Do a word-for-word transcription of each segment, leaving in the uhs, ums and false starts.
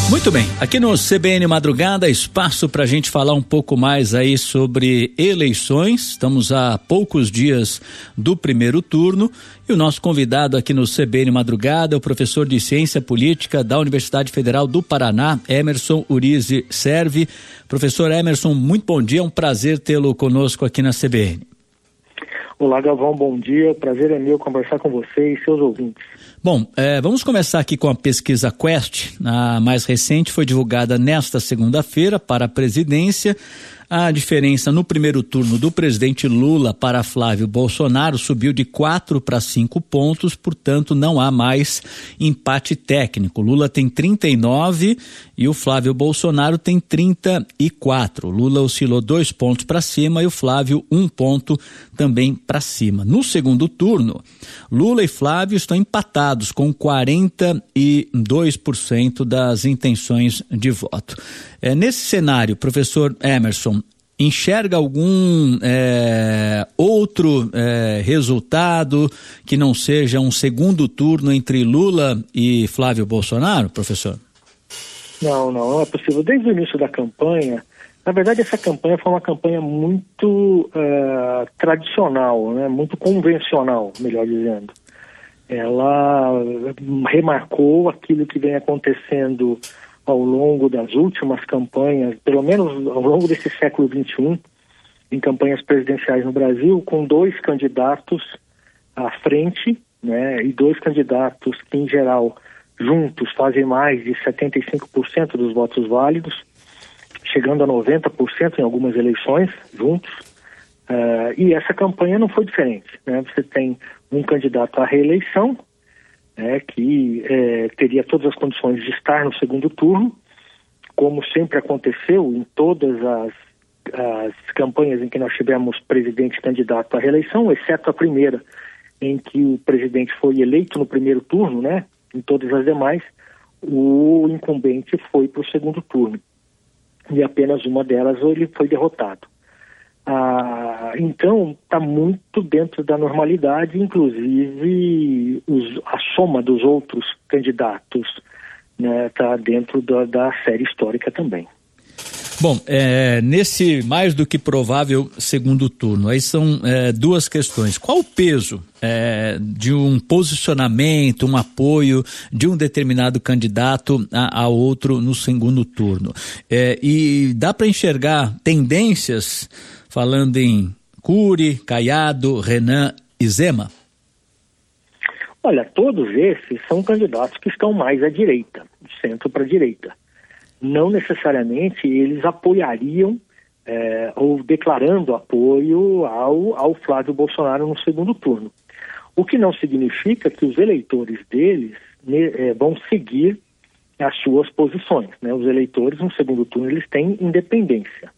Muito bem, aqui no C B N Madrugada, espaço para a gente falar um pouco mais aí sobre eleições. Estamos a poucos dias do primeiro turno e o nosso convidado aqui no C B N Madrugada é o professor de Ciência Política da Universidade Federal do Paraná, Emerson Urize Servi. Professor Emerson, muito bom dia, é um prazer tê-lo conosco aqui na C B N. Olá, Galvão, bom dia. Prazer é meu conversar com você e seus ouvintes. Bom, é, vamos começar aqui com a pesquisa Quest. A mais recente foi divulgada nesta segunda-feira para a presidência. A diferença no primeiro turno do presidente Lula para Flávio Bolsonaro subiu de quatro para cinco pontos, portanto não há mais empate técnico. Lula tem trinta e nove e o Flávio Bolsonaro tem trinta e quatro. Lula oscilou dois pontos para cima e o Flávio um ponto também para cima. No segundo turno, Lula e Flávio estão empatados com quarenta e dois por cento das intenções de voto. É, nesse cenário, professor Emerson, enxerga algum é, outro é, resultado que não seja um segundo turno entre Lula e Flávio Bolsonaro, professor? Não, não, não é possível. Desde o início da campanha, na verdade essa campanha foi uma campanha muito uh, tradicional, né? Muito convencional, melhor dizendo. Ela remarcou aquilo que vem acontecendo ao longo das últimas campanhas, pelo menos ao longo desse século vinte e um, em campanhas presidenciais no Brasil, com dois candidatos à frente, né, e dois candidatos que, em geral, juntos fazem mais de setenta e cinco por cento dos votos válidos, chegando a noventa por cento em algumas eleições, juntos, uh, e essa campanha não foi diferente, né? Você tem um candidato à reeleição, É, que é, teria todas as condições de estar no segundo turno, como sempre aconteceu em todas as, as campanhas em que nós tivemos presidente candidato à reeleição, exceto a primeira, em que o presidente foi eleito no primeiro turno, né? Em todas as demais, o incumbente foi para o segundo turno. E apenas uma delas ele foi derrotado. Ah, então, está muito dentro da normalidade, inclusive os, a soma dos outros candidatos está, né, dentro da, da série histórica também. Bom, é, nesse mais do que provável segundo turno, aí são é, duas questões. Qual o peso é, de um posicionamento, um apoio de um determinado candidato a, a outro no segundo turno? É, e dá para enxergar tendências, falando em Cury, Caiado, Renan e Zema? Olha, todos esses são candidatos que estão mais à direita, do centro para a direita. Não necessariamente eles apoiariam é, ou declarando apoio ao, ao Flávio Bolsonaro no segundo turno. O que não significa que os eleitores deles né, é, vão seguir as suas posições, né? Os eleitores no segundo turno eles têm independência.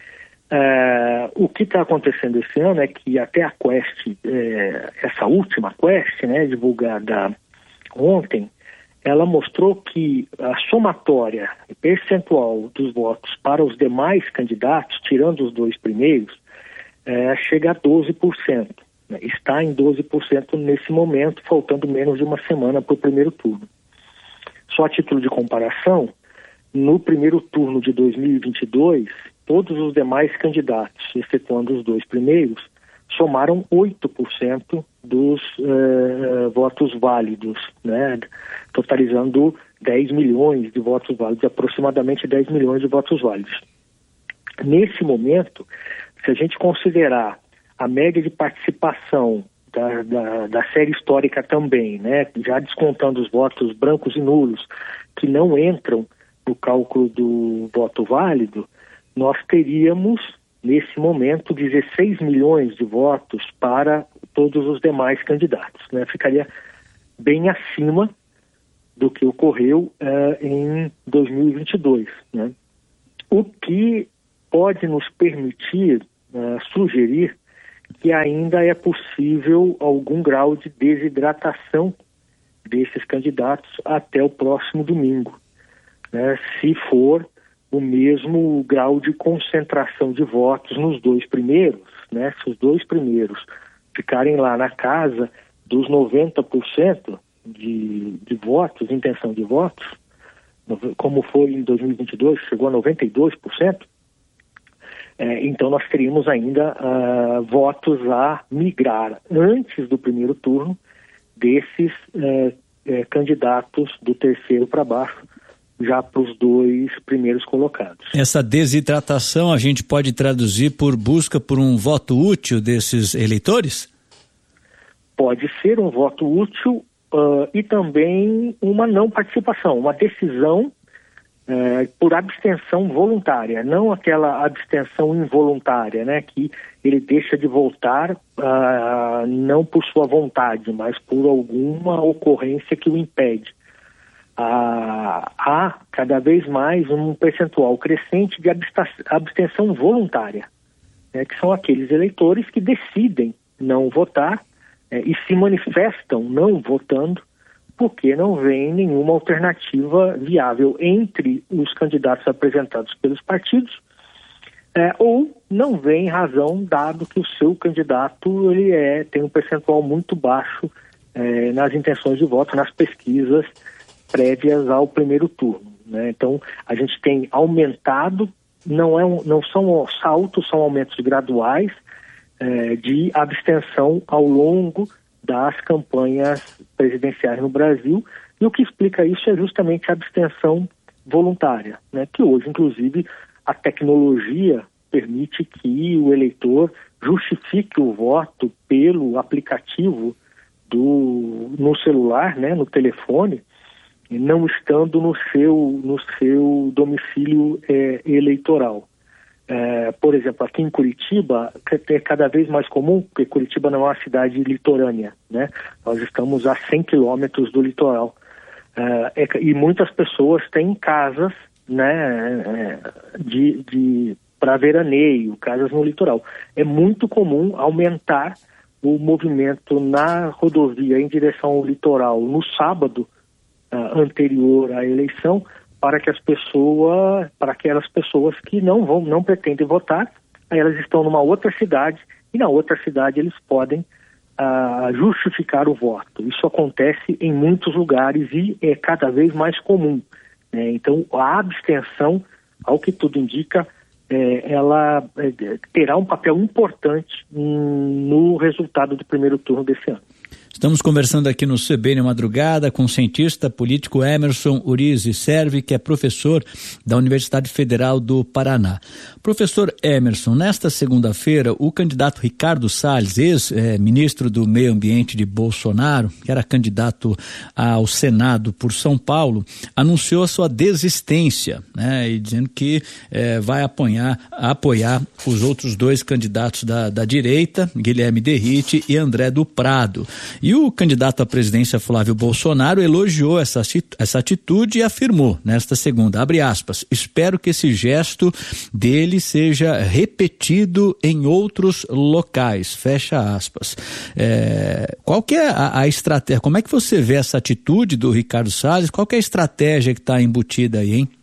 É, o que está acontecendo esse ano é que até a Quest, é, essa última Quest, né, divulgada ontem, ela mostrou que a somatória percentual dos votos para os demais candidatos, tirando os dois primeiros, é, chega a doze por cento. Né? Está em doze por cento nesse momento, faltando menos de uma semana para o primeiro turno. Só a título de comparação, no primeiro turno de dois mil e vinte e dois, todos os demais candidatos, excetuando os dois primeiros, somaram oito por cento dos uh, votos válidos, né? Totalizando dez milhões de votos válidos, aproximadamente dez milhões de votos válidos. Nesse momento, se a gente considerar a média de participação da, da, da série histórica também, né? Já descontando os votos brancos e nulos, que não entram no cálculo do voto válido, nós teríamos, nesse momento, dezesseis milhões de votos para todos os demais candidatos, né? Ficaria bem acima do que ocorreu uh, em dois mil e vinte e dois, né? O que pode nos permitir uh, sugerir que ainda é possível algum grau de desidratação desses candidatos até o próximo domingo, né? Se for o mesmo grau de concentração de votos nos dois primeiros, né? Se os dois primeiros ficarem lá na casa dos noventa por cento de, de votos, intenção de votos, como foi em dois mil e vinte e dois, chegou a noventa e dois por cento, é, então nós teríamos ainda uh, votos a migrar antes do primeiro turno desses uh, uh, candidatos do terceiro para baixo, já para os dois primeiros colocados. Essa desidratação a gente pode traduzir por busca por um voto útil desses eleitores? Pode ser um voto útil uh, e também uma não participação, uma decisão uh, por abstenção voluntária, não aquela abstenção involuntária, né, que ele deixa de votar uh, não por sua vontade, mas por alguma ocorrência que o impede. Uh, há cada vez mais um percentual crescente de abstenção voluntária, né, que são aqueles eleitores que decidem não votar É, e se manifestam não votando porque não vem nenhuma alternativa viável entre os candidatos apresentados pelos partidos, é, ou não vem razão, dado que o seu candidato ele é, tem um percentual muito baixo é, nas intenções de voto, nas pesquisas prévias ao primeiro turno, né? Então, a gente tem aumentado, não, é um, não são saltos, são aumentos graduais, É, de abstenção ao longo das campanhas presidenciais no Brasil, e o que explica isso é justamente a abstenção voluntária, né, que hoje, inclusive, a tecnologia permite que o eleitor justifique o voto pelo aplicativo do, no celular, né, no telefone, não estando no seu, no seu domicílio é, eleitoral. É, por exemplo, aqui em Curitiba é cada vez mais comum, porque Curitiba não é uma cidade litorânea, né? Nós estamos a cem quilômetros do litoral, é, é, e muitas pessoas têm casas, né, é, de, de, para veraneio, casas no litoral. É muito comum aumentar o movimento na rodovia em direção ao litoral no sábado uh, anterior à eleição, para que as pessoas, para aquelas pessoas que não vão, não pretendem votar, aí elas estão numa outra cidade e na outra cidade eles podem ah, justificar o voto. Isso acontece em muitos lugares e é cada vez mais comum, né? Então a abstenção, ao que tudo indica, é, ela é, terá um papel importante hum, no resultado do primeiro turno desse ano. Estamos conversando aqui no C B N Madrugada com o cientista político Emerson Urizi Servi, que é professor da Universidade Federal do Paraná. Professor Emerson, nesta segunda-feira, o candidato Ricardo Salles, ex-ministro do Meio Ambiente de Bolsonaro, que era candidato ao Senado por São Paulo, anunciou a sua desistência, né, e dizendo que eh, vai apoiar, apoiar os outros dois candidatos da, da direita, Guilherme Derrite e André do Prado. E o candidato à presidência Flávio Bolsonaro elogiou essa, essa atitude e afirmou nesta segunda, abre aspas, espero que esse gesto dele seja repetido em outros locais, fecha aspas. É, qual que é a, a estratégia, como é que você vê essa atitude do Ricardo Salles, qual que é a estratégia que está embutida aí, hein?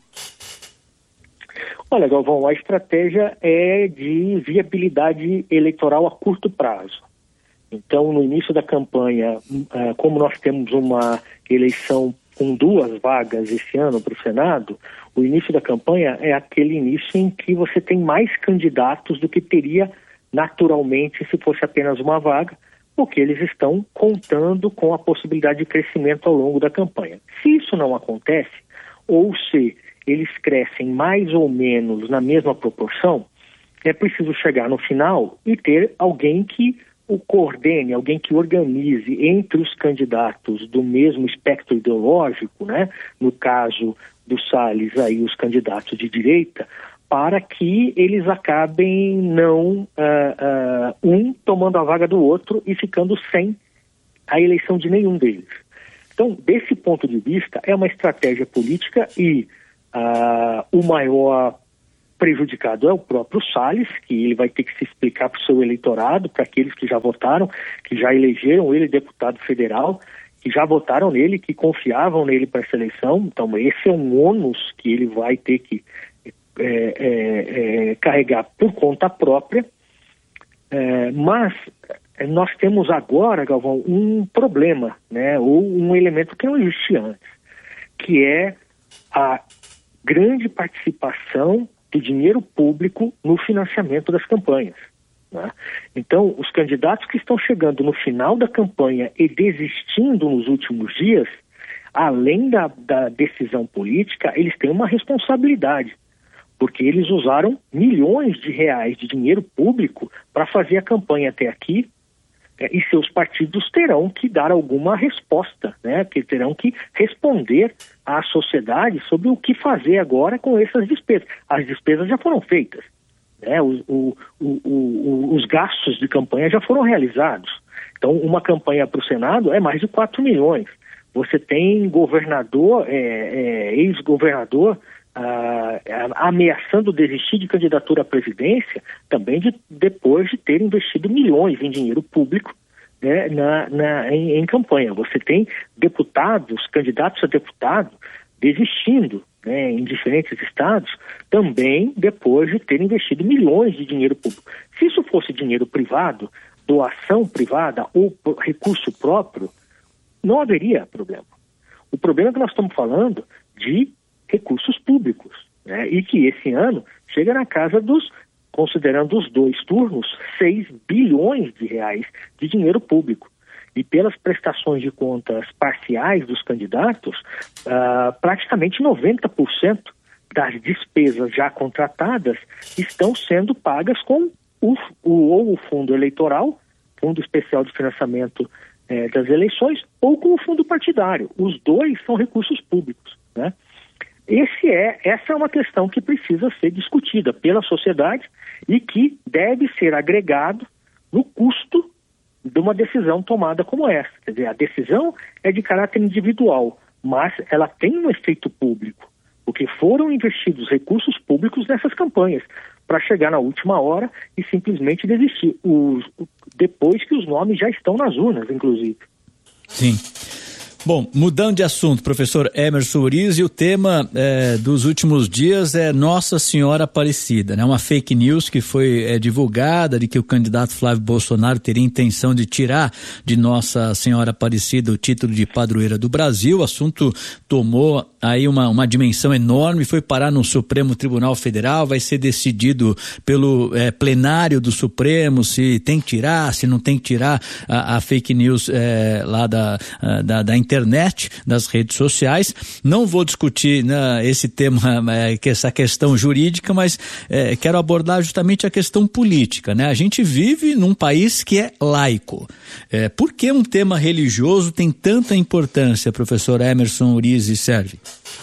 Olha, Galvão, a estratégia é de viabilidade eleitoral a curto prazo. Então, no início da campanha, como nós temos uma eleição com duas vagas esse ano para o Senado, o início da campanha é aquele início em que você tem mais candidatos do que teria naturalmente se fosse apenas uma vaga, porque eles estão contando com a possibilidade de crescimento ao longo da campanha. Se isso não acontece, ou se eles crescem mais ou menos na mesma proporção, é preciso chegar no final e ter alguém que o coordene, alguém que organize entre os candidatos do mesmo espectro ideológico, né? No caso do Salles, aí os candidatos de direita, para que eles acabem não uh, uh, um tomando a vaga do outro e ficando sem a eleição de nenhum deles. Então, desse ponto de vista, é uma estratégia política e uh, o maior prejudicado é o próprio Salles, que ele vai ter que se explicar para o seu eleitorado, para aqueles que já votaram, que já elegeram ele deputado federal, que já votaram nele, que confiavam nele para essa eleição. Então esse é um ônus que ele vai ter que é, é, é, carregar por conta própria. É, mas nós temos agora, Galvão, um problema, né, ou um elemento que não existia antes, que é a grande participação de dinheiro público no financiamento das campanhas, né? Então, os candidatos que estão chegando no final da campanha e desistindo nos últimos dias, além da, da decisão política, eles têm uma responsabilidade, porque eles usaram milhões de reais de dinheiro público para fazer a campanha até aqui, é, e seus partidos terão que dar alguma resposta, né? Que terão que responder à sociedade sobre o que fazer agora com essas despesas. As despesas já foram feitas, né? o, o, o, o, os gastos de campanha já foram realizados. Então, uma campanha para o Senado é mais de quatro milhões. Você tem governador, é, é, ex-governador, ah, ameaçando desistir de candidatura à presidência, também de, depois de ter investido milhões em dinheiro público, né, na, na, em, em campanha. Você tem deputados, candidatos a deputado, desistindo, né, em diferentes estados, também depois de ter investido milhões de dinheiro público. Se isso fosse dinheiro privado, doação privada ou recurso próprio, não haveria problema. O problema é que nós estamos falando de recursos públicos, né? E que esse ano chega na casa dos, considerando os dois turnos, seis bilhões de reais de dinheiro público. E pelas prestações de contas parciais dos candidatos, uh, praticamente noventa por cento das despesas já contratadas estão sendo pagas com o, o, ou o fundo eleitoral, Fundo Especial de Financiamento eh, das Eleições, ou com o fundo partidário. Os dois são recursos públicos, né? Esse é, essa é uma questão que precisa ser discutida pela sociedade e que deve ser agregado no custo de uma decisão tomada como essa. Quer dizer, a decisão é de caráter individual, mas ela tem um efeito público, porque foram investidos recursos públicos nessas campanhas para chegar na última hora e simplesmente desistir, os, depois que os nomes já estão nas urnas, inclusive. Sim. Bom, mudando de assunto, professor Emerson Urizi, o tema é, dos últimos dias é Nossa Senhora Aparecida, né? Uma fake news que foi é, divulgada de que o candidato Flávio Bolsonaro teria intenção de tirar de Nossa Senhora Aparecida o título de padroeira do Brasil. O assunto tomou aí uma, uma dimensão enorme, foi parar no Supremo Tribunal Federal, vai ser decidido pelo é, plenário do Supremo se tem que tirar, se não tem que tirar a, a fake news é, lá da, da, da internet. internet, das redes sociais. Não vou discutir, né, esse tema, é, essa questão jurídica, mas é, quero abordar justamente a questão política, né? A gente vive num país que é laico. É, por que um tema religioso tem tanta importância, professor Emerson Urizi Servi?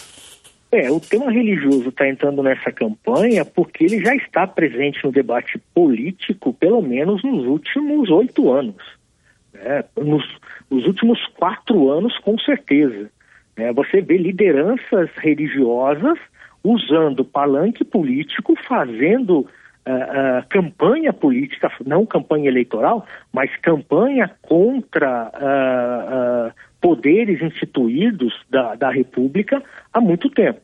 É, o tema religioso está entrando nessa campanha porque ele já está presente no debate político, pelo menos nos últimos oito anos. É, nos, nos últimos quatro anos, com certeza. É, você vê lideranças religiosas usando palanque político, fazendo uh, uh, campanha política, não campanha eleitoral, mas campanha contra uh, uh, poderes instituídos da, da República há muito tempo.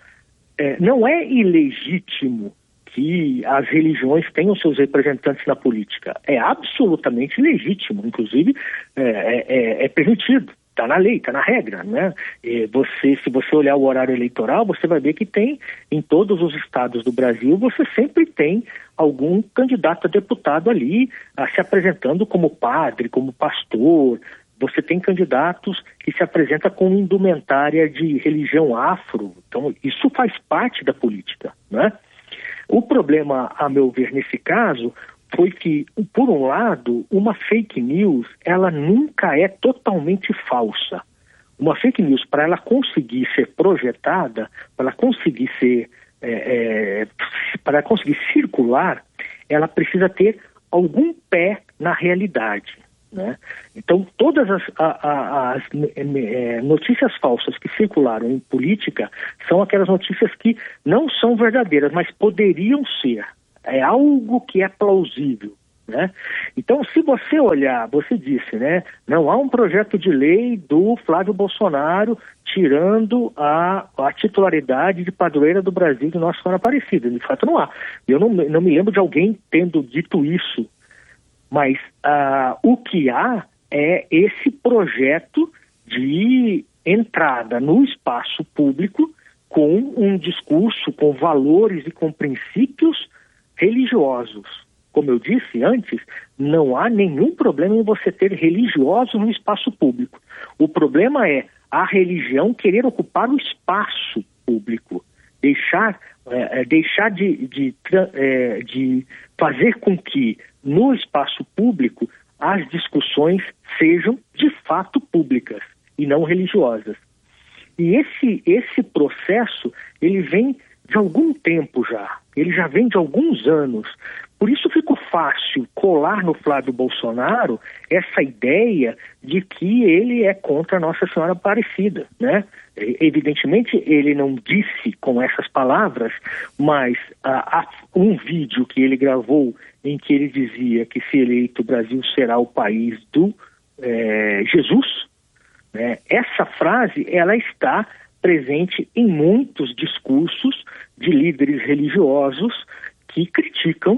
É, não é ilegítimo que as religiões tenham seus representantes na política. É absolutamente legítimo, inclusive é, é, é permitido, está na lei, está na regra, né? E você, se você olhar o horário eleitoral, você vai ver que tem, em todos os estados do Brasil, você sempre tem algum candidato a deputado ali a, se apresentando como padre, como pastor. Você tem candidatos que se apresentam com indumentária de religião afro. Então, isso faz parte da política, né? O problema, a meu ver, nesse caso, foi que, por um lado, uma fake news, ela nunca é totalmente falsa. Uma fake news, para ela conseguir ser projetada, para ela conseguir ser, é, é, para ela conseguir circular, ela precisa ter algum pé na realidade, né? Então, todas as, a, a, as é, notícias falsas que circularam em política são aquelas notícias que não são verdadeiras, mas poderiam ser. É algo que é plausível, né? Então, se você olhar, você disse, né? Não há um projeto de lei do Flávio Bolsonaro tirando a, a titularidade de padroeira do Brasil de Nossa Senhora Aparecida. De fato, não há. Eu não, não me lembro de alguém tendo dito isso. Mas uh, o que há é esse projeto de entrada no espaço público com um discurso, com valores e com princípios religiosos. Como eu disse antes, não há nenhum problema em você ter religiosos no espaço público. O problema é a religião querer ocupar o espaço público, deixar, é, deixar de, de, é, de fazer com que no espaço público as discussões sejam de fato públicas e não religiosas. E esse, esse processo, ele vem de algum tempo já, ele já vem de alguns anos. Por isso ficou fácil colar no Flávio Bolsonaro essa ideia de que ele é contra Nossa Senhora Aparecida, né? Evidentemente ele não disse com essas palavras, mas ah, há um vídeo que ele gravou em que ele dizia que, se eleito, o Brasil será o país do eh, Jesus, né? Essa frase, ela está presente em muitos discursos de líderes religiosos que criticam,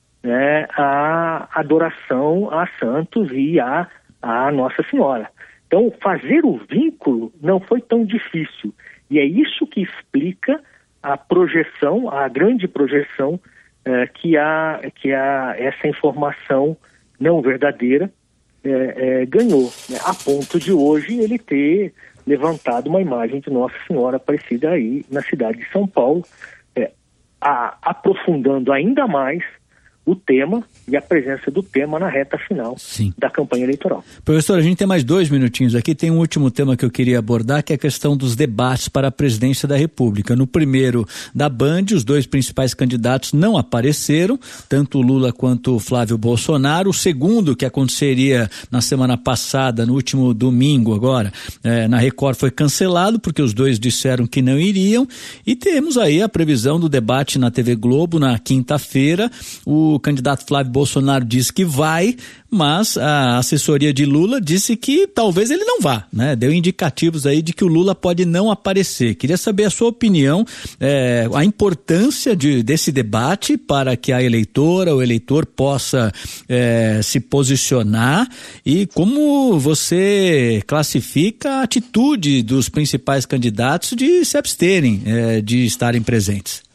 né, a adoração a santos e a, a Nossa Senhora. Então, fazer o vínculo não foi tão difícil. E é isso que explica a projeção, a grande projeção eh, que, há, que há essa informação não verdadeira eh, eh, ganhou, né, a ponto de hoje ele ter levantado uma imagem de Nossa Senhora Aparecida aí na cidade de São Paulo, eh, a, aprofundando ainda mais o tema e a presença do tema na reta final Sim. da campanha eleitoral. Professor, a gente tem mais dois minutinhos aqui, tem um último tema que eu queria abordar, que é a questão dos debates para a presidência da República. No primeiro da Band, os dois principais candidatos não apareceram, tanto o Lula quanto o Flávio Bolsonaro. O segundo, que aconteceria na semana passada, no último domingo agora, é, na Record, foi cancelado, porque os dois disseram que não iriam, e temos aí a previsão do debate na T V Globo na quinta-feira. O O candidato Flávio Bolsonaro disse que vai, mas a assessoria de Lula disse que talvez ele não vá, né? Deu indicativos aí de que o Lula pode não aparecer. Queria saber a sua opinião, é, a importância de, desse debate para que a eleitora, o eleitor possa é, se posicionar, e como você classifica a atitude dos principais candidatos de se absterem é, de estarem presentes.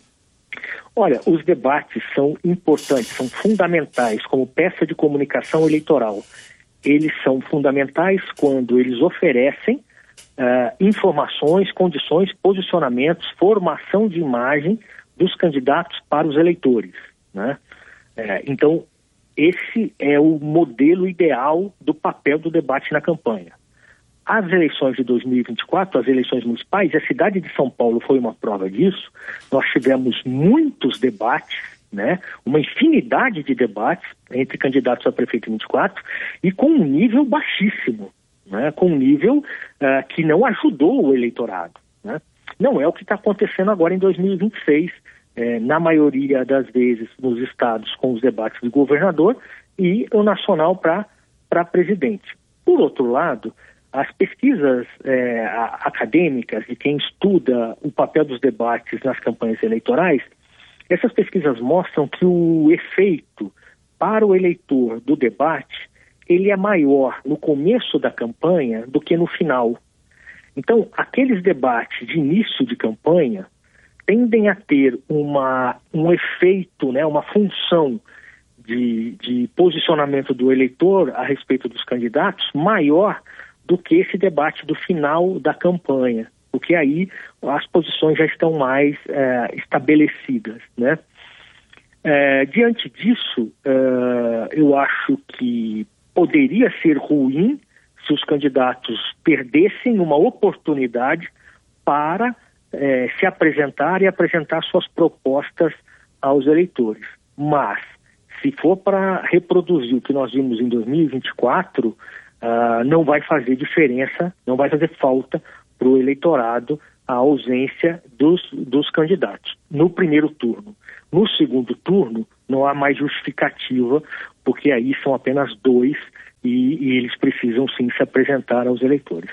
Olha, os debates são importantes, são fundamentais como peça de comunicação eleitoral. Eles são fundamentais quando eles oferecem uh, informações, condições, posicionamentos, formação de imagem dos candidatos para os eleitores, né? É, então, esse é o modelo ideal do papel do debate na campanha. As eleições de dois mil e vinte e quatro, as eleições municipais, a cidade de São Paulo foi uma prova disso. Nós tivemos muitos debates, né? Uma infinidade de debates entre candidatos a prefeito em vinte e quatro, e com um nível baixíssimo, né? Com um nível uh, que não ajudou o eleitorado, né? Não é o que está acontecendo agora em dois mil e vinte e seis, eh, na maioria das vezes nos estados com os debates de governador e o nacional para presidente. Por outro lado, as pesquisas é, acadêmicas de quem estuda o papel dos debates nas campanhas eleitorais, essas pesquisas mostram que o efeito para o eleitor do debate, ele é maior no começo da campanha do que no final. Então, aqueles debates de início de campanha tendem a ter uma, um efeito, né, uma função de, de posicionamento do eleitor a respeito dos candidatos maior do que esse debate do final da campanha, porque aí as posições já estão mais é, estabelecidas, né? É, diante disso, é, eu acho que poderia ser ruim se os candidatos perdessem uma oportunidade para é, se apresentar e apresentar suas propostas aos eleitores. Mas, se for para reproduzir o que nós vimos em dois mil e vinte e quatro, Uh, não vai fazer diferença, não vai fazer falta para o eleitorado a ausência dos, dos candidatos no primeiro turno. No segundo turno, não há mais justificativa, porque aí são apenas dois e, e eles precisam sim se apresentar aos eleitores.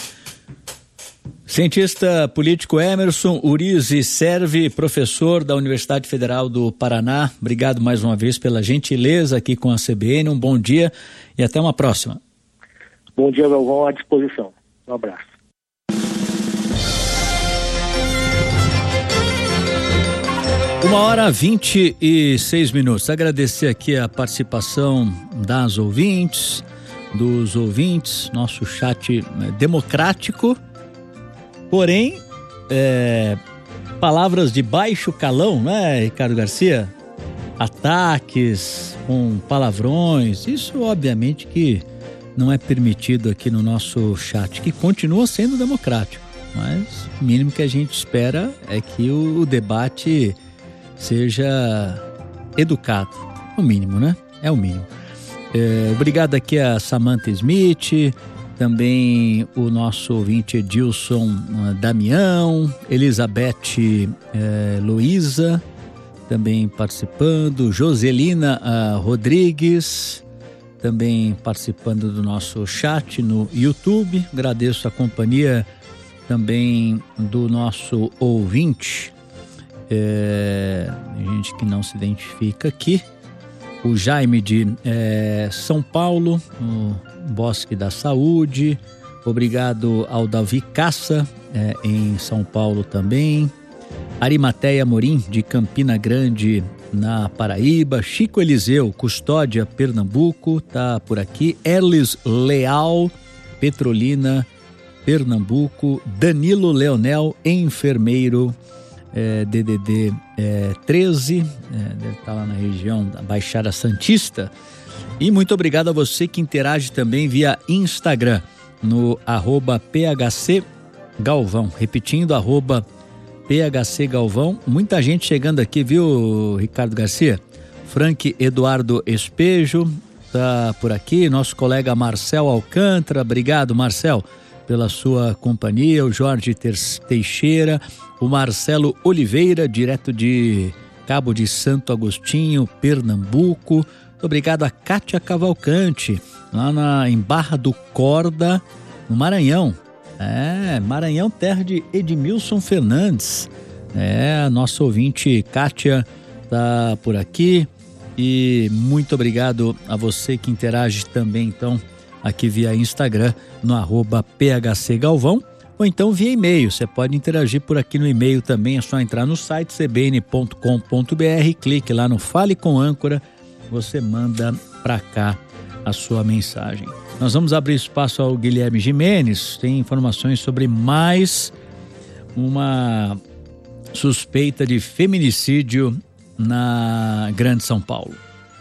Cientista político Emerson Urize Servi, professor da Universidade Federal do Paraná, obrigado mais uma vez pela gentileza aqui com a C B N, um bom dia e até uma próxima. Bom dia, Galvão, à disposição. Um abraço. Uma hora vinte e seis minutos. Agradecer aqui a participação das ouvintes, dos ouvintes, nosso chat é, democrático, porém, é, palavras de baixo calão, né, Ricardo Garcia? Ataques com palavrões, isso obviamente que não é permitido aqui no nosso chat, que continua sendo democrático, mas o mínimo que a gente espera é que o, o debate seja educado, o mínimo, né? É o mínimo. É, obrigado aqui a Samantha Smith, também o nosso ouvinte Edilson uh, Damião, Elizabeth uh, Luísa, também participando, Joselina uh, Rodrigues, também participando do nosso chat no YouTube. Agradeço a companhia também do nosso ouvinte, é, gente que não se identifica aqui, o Jaime de é, São Paulo, no Bosque da Saúde. Obrigado ao Davi Caça, é, em São Paulo também. Arimateia Morim, de Campina Grande, na Paraíba. Chico Eliseu, Custódia, Pernambuco, tá por aqui. Erlis Leal, Petrolina, Pernambuco. Danilo Leonel, enfermeiro, é, D D D é, treze, é, deve estar lá na região da Baixada Santista. E muito obrigado a você que interage também via Instagram, no arroba P H C Galvão. Repetindo, arroba P H C Galvão. Muita gente chegando aqui, viu, Ricardo Garcia? Frank Eduardo Espejo tá por aqui, nosso colega Marcel Alcântara. Obrigado, Marcel, pela sua companhia. O Jorge Teixeira, o Marcelo Oliveira, direto de Cabo de Santo Agostinho, Pernambuco. Muito obrigado a Kátia Cavalcante, lá na, em Barra do Corda, no Maranhão. É, Maranhão, terra de Edmilson Fernandes. É, a nossa ouvinte Kátia tá por aqui. E muito obrigado a você que interage também, então, aqui via Instagram, no arroba P H C Galvão, ou então via e-mail. Você pode interagir por aqui no e-mail também, é só entrar no site c b n ponto com ponto b r, clique lá no Fale com Âncora, você manda pra cá a sua mensagem. Nós vamos abrir espaço ao Guilherme Gimenez, tem informações sobre mais uma suspeita de feminicídio na Grande São Paulo.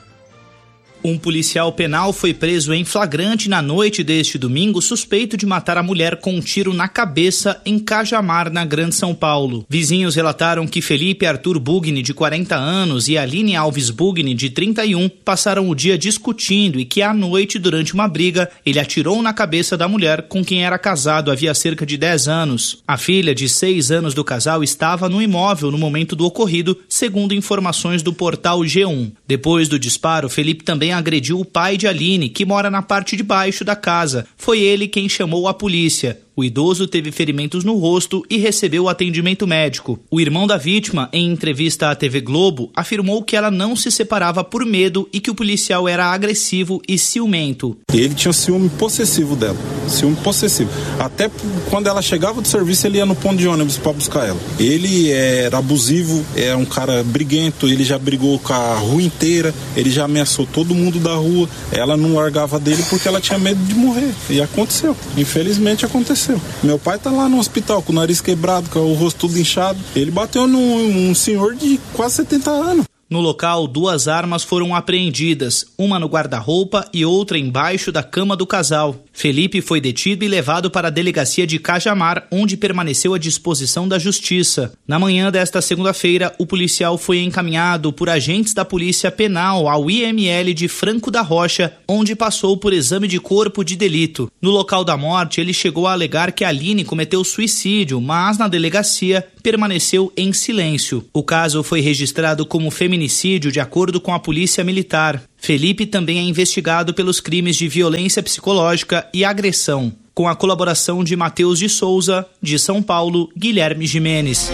Um policial penal foi preso em flagrante na noite deste domingo, suspeito de matar a mulher com um tiro na cabeça em Cajamar, na Grande São Paulo. Vizinhos relataram que Felipe Arthur Bugni, de quarenta anos, e Aline Alves Bugni, de trinta e um, passaram o dia discutindo e que à noite, durante uma briga, ele atirou na cabeça da mulher com quem era casado havia cerca de dez anos. A filha, de seis anos do casal, estava no imóvel no momento do ocorrido, segundo informações do portal G um. Depois do disparo, Felipe também agrediu o pai de Aline, que mora na parte de baixo da casa. Foi ele quem chamou a polícia. O idoso teve ferimentos no rosto e recebeu atendimento médico. O irmão da vítima, em entrevista à T V Globo, afirmou que ela não se separava por medo e que o policial era agressivo e ciumento. Ele tinha ciúme possessivo dela, ciúme possessivo. Até quando ela chegava do serviço, ele ia no ponto de ônibus para buscar ela. Ele era abusivo, é um cara briguento, ele já brigou com a rua inteira, ele já ameaçou todo mundo da rua. Ela não largava dele porque ela tinha medo de morrer. E aconteceu, infelizmente aconteceu. Meu pai tá lá no hospital com o nariz quebrado, com o rosto tudo inchado. Ele bateu num, num senhor de quase setenta anos. No local, duas armas foram apreendidas, uma no guarda-roupa e outra embaixo da cama do casal. Felipe foi detido e levado para a delegacia de Cajamar, onde permaneceu à disposição da justiça. Na manhã desta segunda-feira, o policial foi encaminhado por agentes da Polícia Penal ao I M L de Franco da Rocha, onde passou por exame de corpo de delito. No local da morte, ele chegou a alegar que Aline cometeu suicídio, mas na delegacia permaneceu em silêncio. O caso foi registrado como feminicídio de acordo com a Polícia Militar. Felipe também é investigado pelos crimes de violência psicológica e agressão. Com a colaboração de Matheus de Souza, de São Paulo, Guilherme Gimenez.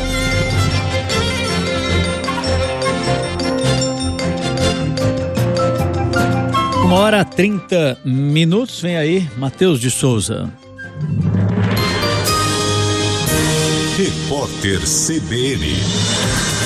Uma hora trinta minutos, vem aí Matheus de Souza. Repórter C B N.